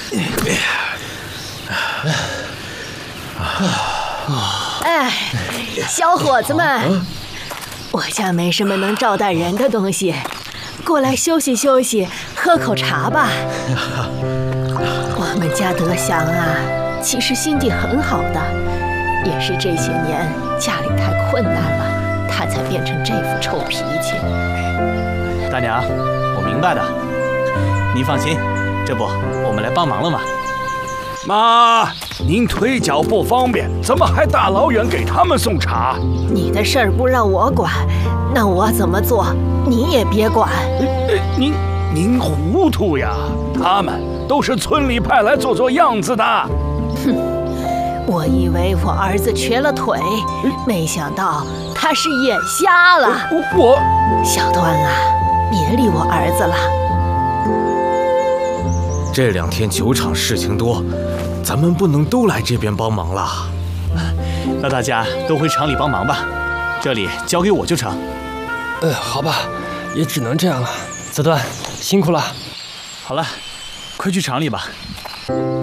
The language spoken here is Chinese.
哎，小伙子们，我家没什么能招待人的东西，过来休息休息，喝口茶吧。我们家德祥啊，其实心地很好的，也是这些年家里太困难了，他才变成这副臭脾气。 大娘，我明白的，您放心，这不我们来帮忙了吗？ 妈，您腿脚不方便，怎么还大老远给他们送茶？ 你的事儿不让我管，那我怎么做你也别管。 您糊涂呀！他们都是村里派来做做样子的。 哼，我以为我儿子瘸了腿，没想到他是眼瞎了。小端啊，别理我儿子了。 这2天酒厂事情多，咱们不能都来这边帮忙了。 那大家都回厂里帮忙吧，这里交给我就成。 好吧，也只能这样了。子端，辛苦了。 好了，快去厂里吧。